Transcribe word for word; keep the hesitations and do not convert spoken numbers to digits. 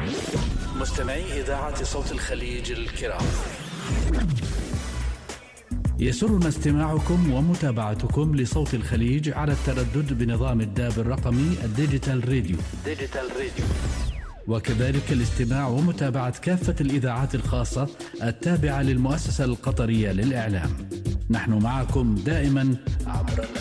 مستمعي إذاعة صوت الخليج الكرام، يسرنا استماعكم ومتابعتكم لصوت الخليج على التردد بنظام الداب الرقمي الديجيتال راديو ديجيتال راديو وكذلك الاستماع ومتابعة كافة الإذاعات الخاصة التابعة للمؤسسة القطرية للإعلام. نحن معكم دائما عبر